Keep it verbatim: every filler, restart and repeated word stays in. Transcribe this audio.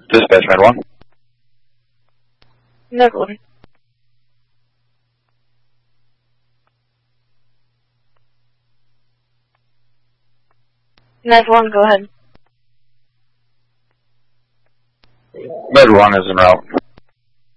Dispatch, Med one. Med one. Med one, go ahead. Med one is en route.